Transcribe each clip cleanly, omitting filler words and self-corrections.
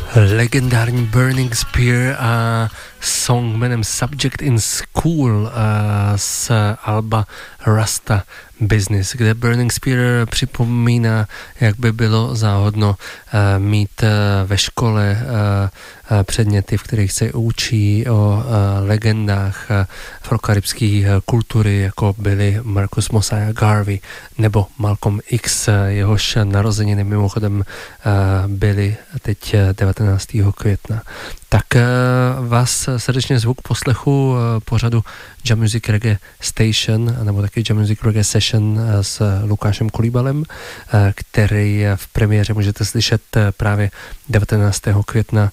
Legendární Burning Spear a song jménem Subject in School z alba Rasta Business, kde Burning Spear připomíná, jak by bylo záhodno mít ve škole předměty, v kterých se učí o legendách afrokaribské kultury, jako byli Marcus Mosiah Garvey nebo Malcolm X, jehož narozeniny mimochodem byly teď 19. května. Tak vás srdečně zvu k poslechu pořadu Jam Music Reggae Station, nebo taky Jam Music Reggae Session s Lukášem Kolíbalem, který v premiéře můžete slyšet právě 19. května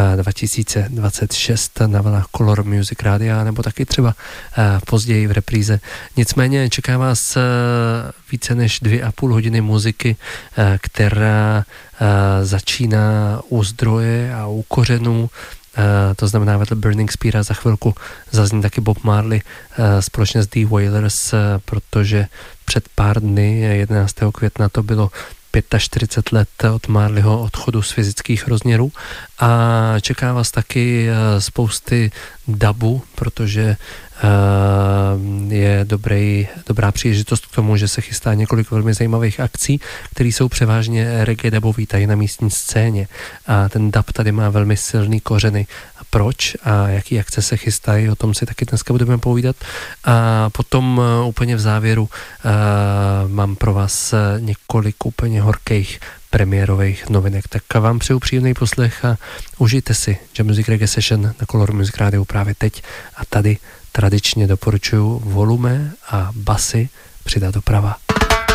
2026 na vlnách Color Music Rádia, nebo taky třeba později v repríze. Nicméně čeká vás více než 2,5 hodiny muziky, která začíná u zdroje a u kořenů. To znamená, vedle Burning Speara za chvilku zazní taky Bob Marley společně s The Wailers, protože před pár dny, 11. května, to bylo 45 let od Marleyho odchodu z fyzických rozměrů a čeká vás taky spousty dubu, protože je dobrá příležitost k tomu, že se chystá několik velmi zajímavých akcí, které jsou převážně reggae dubový tady na místní scéně. A ten dub tady má velmi silný kořeny. A proč a jaký akce se chystají, o tom si taky dneska budeme povídat. A potom úplně v závěru mám pro vás několik úplně horkých premiérových novinek. Tak vám přeju příjemný poslech a užijte si Jam Music Reggae Session na Color Music Radio právě teď a tady tradičně doporučuji volume a basy přidat doprava.